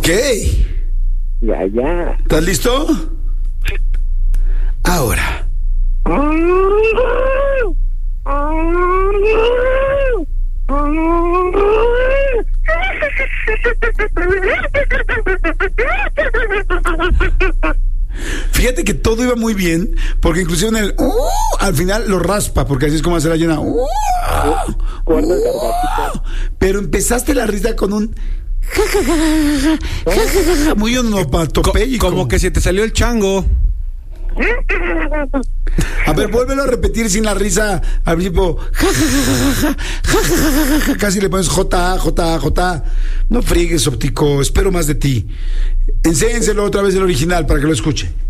Ok. Ya. ¿Estás listo? Ahora. Fíjate que todo iba muy bien, porque inclusive en el al final lo raspa, porque así es como hace la llena. Pero empezaste la risa con un muy onomatopéyico. Como que se te salió el chango. A ver, vuélvelo a repetir sin la risa al principio. Casi le pones J. No friegues, óptico, espero más de ti. Enséñenselo otra vez el original para que lo escuche.